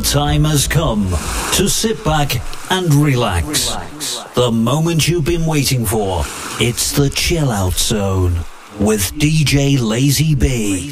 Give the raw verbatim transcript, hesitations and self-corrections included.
time has come to sit back and relax. The moment you've been waiting for. It's the Chill Out Zone with D J Lazy B.